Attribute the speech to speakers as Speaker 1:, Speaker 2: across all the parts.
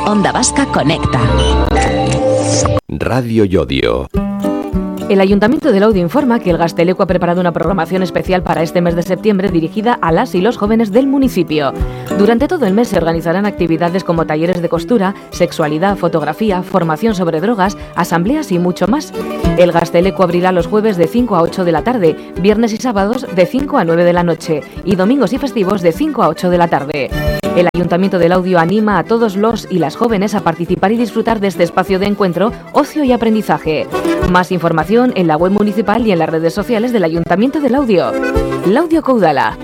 Speaker 1: Onda Vasca Conecta.
Speaker 2: Radio Llodio.
Speaker 3: El Ayuntamiento de Laudio informa que el Gazteleku ha preparado una programación especial para este mes de septiembre dirigida a las y los jóvenes del municipio. Durante todo el mes se organizarán actividades como talleres de costura, sexualidad, fotografía, formación sobre drogas, asambleas y mucho más. El Gazteleku abrirá los jueves de 5 a 8 de la tarde, viernes y sábados de 5 a 9 de la noche y domingos y festivos de 5 a 8 de la tarde. El Ayuntamiento de Laudio anima a todos los y las jóvenes a participar y disfrutar de este espacio de encuentro, ocio y aprendizaje. Más información en la web municipal y en las redes sociales del Ayuntamiento de Laudio. Laudio Caudala.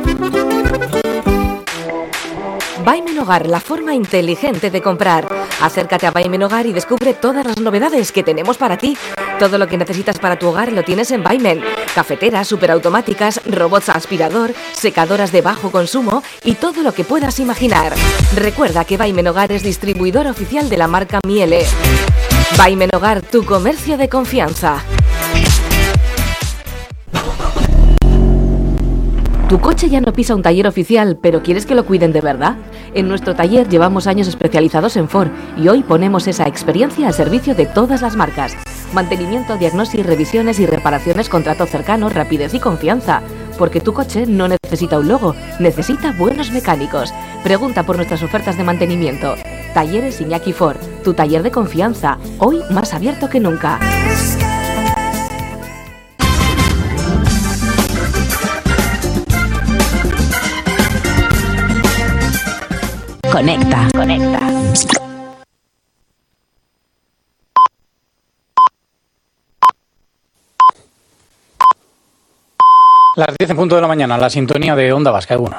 Speaker 3: Vaimen Hogar, la forma inteligente de comprar. Acércate a Vaimen Hogar y descubre todas las novedades que tenemos para ti. Todo lo que necesitas para tu hogar lo tienes en Vaimen. Cafeteras, superautomáticas, robots aspirador, secadoras de bajo consumo y todo lo que puedas imaginar. Recuerda que Vaimen Hogar es distribuidor oficial de la marca Miele. Vaimen Hogar, tu comercio de confianza. ¿Tu coche ya no pisa un taller oficial, pero quieres que lo cuiden de verdad? En nuestro taller llevamos años especializados en Ford y hoy ponemos esa experiencia al servicio de todas las marcas. Mantenimiento, diagnosis, revisiones y reparaciones con trato cercano, rapidez y confianza. Porque tu coche no necesita un logo, necesita buenos mecánicos. Pregunta por nuestras ofertas de mantenimiento. Talleres Iñaki Ford, tu taller de confianza, hoy más abierto que nunca.
Speaker 1: Conecta.
Speaker 4: Las 10 en punto de la mañana, la sintonía de Onda Vasca. Bueno.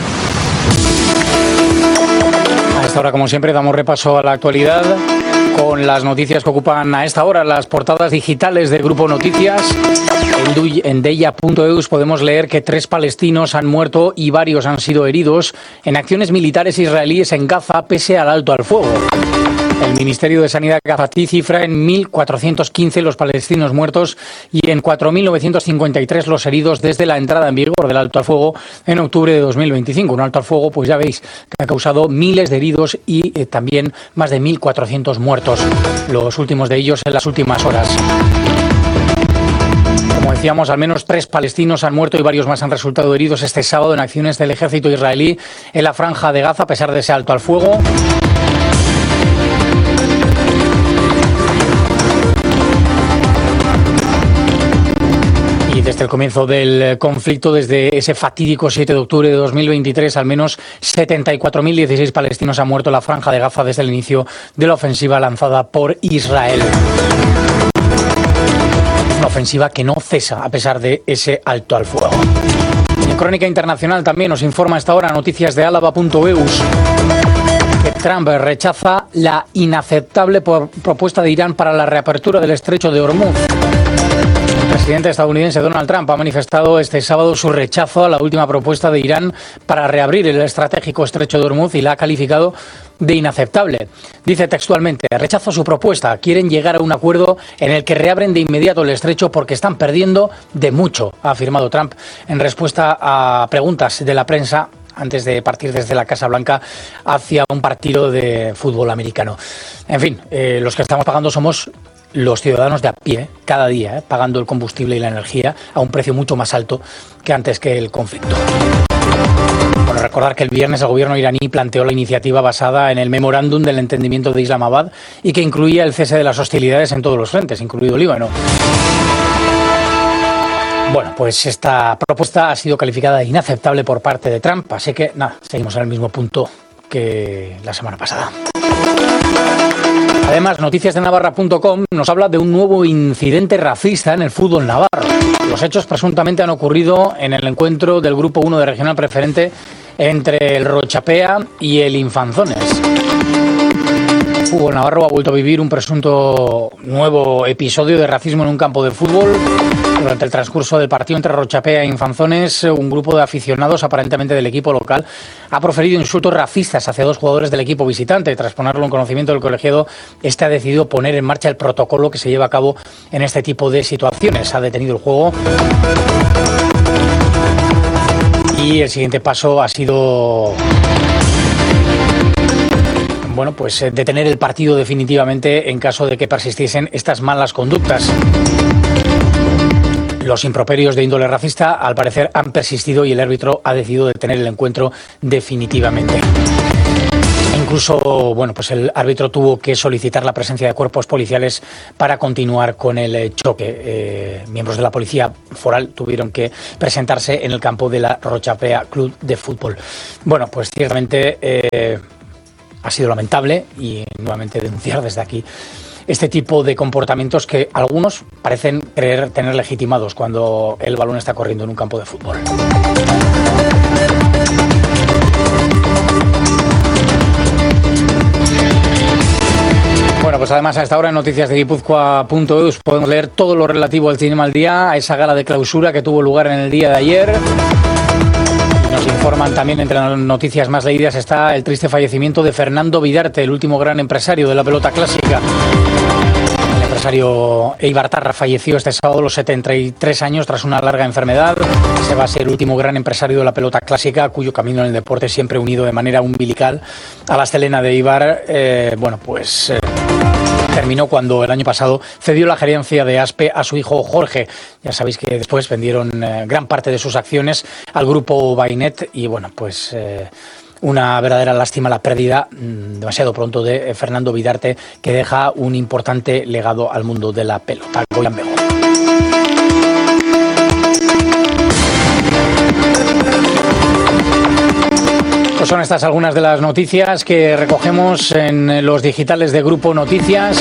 Speaker 4: A esta hora, como siempre, damos repaso a la actualidad con las noticias que ocupan a esta hora las portadas digitales de Grupo Noticias. En deia.eus podemos leer que 3 palestinos han muerto y varios han sido heridos en acciones militares israelíes en Gaza pese al alto al fuego. El Ministerio de Sanidad gazatí cifra en 1.415 los palestinos muertos y en 4.953 los heridos desde la entrada en vigor del alto al fuego en octubre de 2025. Un alto al fuego, pues ya veis, que ha causado miles de heridos y también más de 1.400 muertos, los últimos de ellos en las últimas horas. Como decíamos, al menos 3 palestinos han muerto y varios más han resultado heridos este sábado en acciones del ejército israelí en la franja de Gaza, a pesar de ese alto al fuego. Y desde el comienzo del conflicto, desde ese fatídico 7 de octubre de 2023, al menos 74.016 palestinos han muerto en la franja de Gaza desde el inicio de la ofensiva lanzada por Israel. Una ofensiva que no cesa a pesar de ese alto al fuego. En Crónica Internacional también nos informa a esta hora noticias de Álava.eus que Trump rechaza la inaceptable propuesta de Irán para la reapertura del estrecho de Hormuz. El presidente estadounidense Donald Trump ha manifestado este sábado su rechazo a la última propuesta de Irán para reabrir el estratégico estrecho de Hormuz y la ha calificado de inaceptable. Dice textualmente: rechazo su propuesta, quieren llegar a un acuerdo en el que reabren de inmediato el estrecho porque están perdiendo de mucho, ha afirmado Trump en respuesta a preguntas de la prensa antes de partir desde la Casa Blanca hacia un partido de fútbol americano. En fin, los que estamos pagando somos los ciudadanos de a pie, cada día, pagando el combustible y la energía a un precio mucho más alto que antes que el conflicto. Bueno, recordar que el viernes el gobierno iraní planteó la iniciativa basada en el memorándum del entendimiento de Islamabad y que incluía el cese de las hostilidades en todos los frentes, incluido Líbano. Bueno, pues esta propuesta ha sido calificada de inaceptable por parte de Trump, así que nada, seguimos en el mismo punto que la semana pasada. Además, Noticias de Navarra.com nos habla de un nuevo incidente racista en el fútbol navarro. Los hechos presuntamente han ocurrido en el encuentro del Grupo 1 de Regional Preferente entre el Rochapea y el Infanzones. El fútbol navarro ha vuelto a vivir un presunto nuevo episodio de racismo en un campo de fútbol. Durante el transcurso del partido entre Rochapea e Infanzones, un grupo de aficionados, aparentemente del equipo local, ha proferido insultos racistas hacia 2 jugadores del equipo visitante. Tras ponerlo en conocimiento del colegiado, este ha decidido poner en marcha el protocolo que se lleva a cabo en este tipo de situaciones. Ha detenido el juego y el siguiente paso ha sido bueno, pues detener el partido definitivamente en caso de que persistiesen estas malas conductas. Los improperios de índole racista, al parecer, han persistido y el árbitro ha decidido detener el encuentro definitivamente. Incluso, bueno, pues el árbitro tuvo que solicitar la presencia de cuerpos policiales para continuar con el choque. Miembros de la policía foral tuvieron que presentarse en el campo de la Rochapea Club de Fútbol. Bueno, pues ciertamente ha sido lamentable y nuevamente denunciar desde aquí este tipo de comportamientos que algunos parecen creer tener legitimados cuando el balón está corriendo en un campo de fútbol. Bueno, pues además a esta hora en noticias de Guipúzcoa.eus podemos leer todo lo relativo al Cinema al Día, a esa gala de clausura que tuvo lugar en el día de ayer. Nos informan también, entre las noticias más leídas está el triste fallecimiento de Fernando Vidarte, el último gran empresario de la pelota clásica. El empresario eibartarra falleció este sábado a los 73 años tras una larga enfermedad. Ese va a ser el último gran empresario de la pelota clásica, cuyo camino en el deporte siempre unido de manera umbilical a la Estelena de Eibar. Terminó cuando el año pasado cedió la gerencia de Aspe a su hijo Jorge. Ya sabéis que después vendieron gran parte de sus acciones al grupo Bainet y bueno, pues una verdadera lástima la pérdida demasiado pronto de Fernando Vidarte, que deja un importante legado al mundo de la pelota. Goyan Bego. Pues son estas algunas de las noticias que recogemos en los digitales de Grupo Noticias.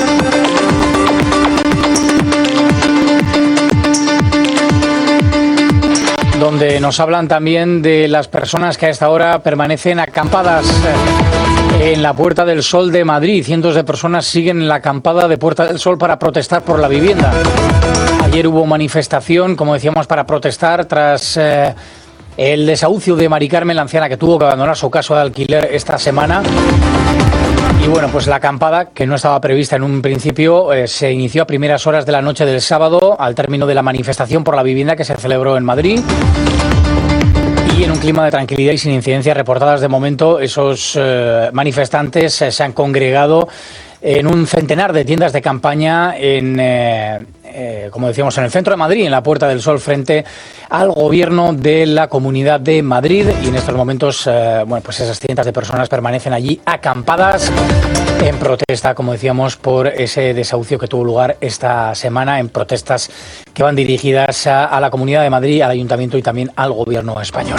Speaker 4: Donde nos hablan también de las personas que a esta hora permanecen acampadas en la Puerta del Sol de Madrid. Cientos de personas siguen en la acampada de Puerta del Sol para protestar por la vivienda. Ayer hubo manifestación, como decíamos, para protestar tras el desahucio de Mari Carmen, la anciana que tuvo que abandonar su casa de alquiler esta semana. Y bueno, pues la acampada, que no estaba prevista en un principio, se inició a primeras horas de la noche del sábado, al término de la manifestación por la vivienda que se celebró en Madrid. Y en un clima de tranquilidad y sin incidencias reportadas de momento, esos manifestantes se han congregado en un centenar de tiendas de campaña como decíamos, en el centro de Madrid, en la Puerta del Sol, frente al gobierno de la Comunidad de Madrid. Y en estos momentos, pues esas cientos de personas permanecen allí acampadas en protesta, como decíamos, por ese desahucio que tuvo lugar esta semana, en protestas que van dirigidas a la Comunidad de Madrid, al Ayuntamiento y también al gobierno español.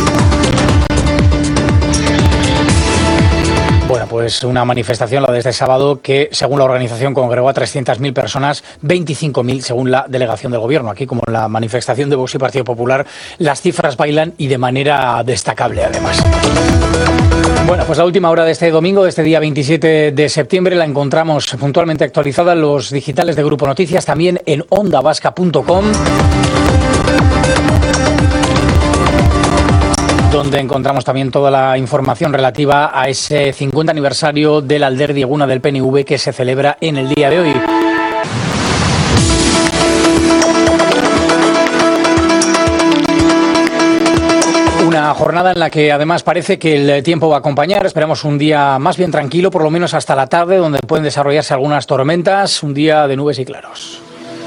Speaker 4: Bueno, pues una manifestación, la de este sábado, que según la organización congregó a 300.000 personas, 25.000 según la delegación del gobierno. Aquí, como en la manifestación de Vox y Partido Popular, las cifras bailan y de manera destacable, además. Bueno, pues la última hora de este domingo, de este día 27 de septiembre, la encontramos puntualmente actualizada en los digitales de Grupo Noticias, también en ondavasca.com. Donde encontramos también toda la información relativa a ese 50 aniversario del Alderdi Eguna del PNV que se celebra en el día de hoy. Una jornada en la que además parece que el tiempo va a acompañar. Esperamos un día más bien tranquilo, por lo menos hasta la tarde, donde pueden desarrollarse algunas tormentas. Un día de nubes y claros.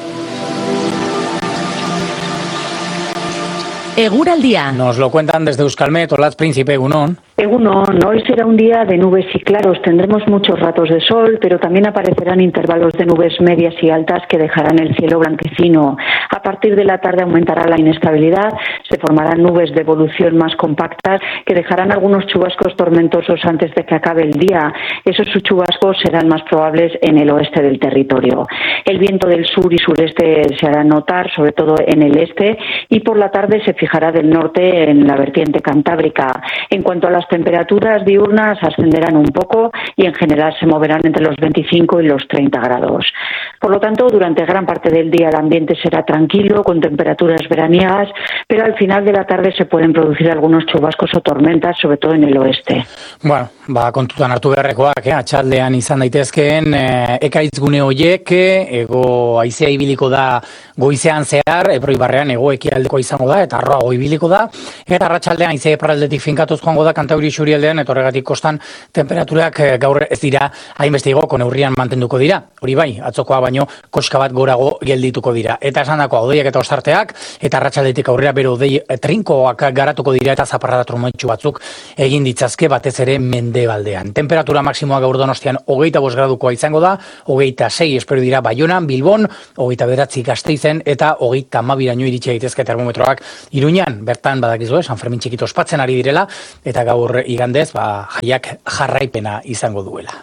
Speaker 3: Egur al día.
Speaker 4: Nos lo cuentan desde Euskalmet. Olatz Príncipe, Egunon.
Speaker 1: Egunon, hoy será un día de nubes y claros. Tendremos muchos ratos de sol, pero también aparecerán intervalos de nubes medias y altas que dejarán el cielo blanquecino. A partir de la tarde aumentará la inestabilidad, se formarán nubes de evolución más compactas que dejarán algunos chubascos tormentosos antes de que acabe el día. Esos chubascos serán más probables en el oeste del territorio. El viento del sur y sureste se hará notar, sobre todo en el este, y por la tarde se fijará del norte en la vertiente cantábrica. En cuanto a las temperaturas diurnas, ascenderán un poco y en general se moverán entre los 25 y los 30 grados. Por lo tanto, durante gran parte del día el ambiente será tranquilo, con temperaturas veraniegas, pero al final de la tarde se pueden producir algunos chubascos o tormentas, sobre todo en el oeste.
Speaker 4: Bueno, kontutan hartu beharrekoak, atxaldean izan daitezkeen ekaitz gune horiek, ego haizea ibiliko da goizean zehar, Ebro ibarrean ego ekialdeko izango da, eta arroago ibiliko da, eta arratsaldean haizea iparraldetik finkatuz joango da Kantauri isurialdean, eta horregatik kostan temperaturak gaur ez dira hainbeste igoko neurrian mantenduko dira. Hori bai, atzokoa baino koska bat gorago geldituko dira. Eta esandakoa hodeiak eta ostarteak, eta arratsaldetik aurrera bero hodei trinkoak garatuko dira eta zaparrada trumoitsu batzuk egin ditzazke batez ere mendebaldean. Temperatura maksimoa gaur Donostian 25 gradukoa izango da, 26 espero dira Baionan, Bilbon, 29 Gasteizen eta 32raino iritsi daitezke termometroak Iruñan. Bertan badakizue San Fermin txikito ospatzen ari direla eta gaur igandez jaiak jarraipena izango duela.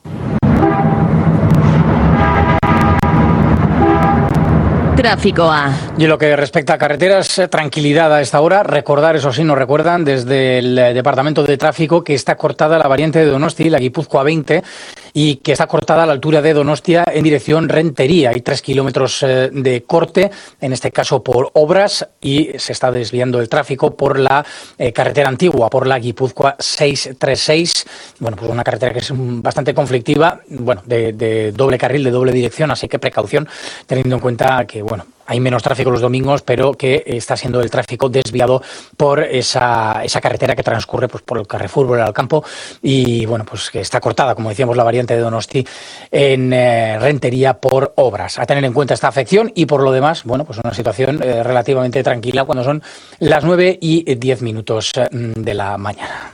Speaker 2: Tráficoa.
Speaker 4: Y en lo que respecta a carreteras, tranquilidad a esta hora. Recordar, eso sí, nos recuerdan desde el Departamento de Tráfico que está cortada la variante de Donosti, la Guipúzcoa 20, y que está cortada a la altura de Donostia en dirección Rentería. Hay 3 kilómetros de corte, en este caso por obras, y se está desviando el tráfico por la carretera antigua, por la Guipúzcoa 636. Bueno, pues una carretera que es bastante conflictiva, bueno, de doble carril, de doble dirección, así que precaución, teniendo en cuenta que, bueno, hay menos tráfico los domingos, pero que está siendo el tráfico desviado por esa carretera que transcurre pues, por el Carrefour, por el Alcampo, y bueno, pues que está cortada, como decíamos, la variante de Donosti en Rentería por obras. A tener en cuenta esta afección y por lo demás, bueno, pues una situación relativamente tranquila cuando son las 9:10 de la mañana.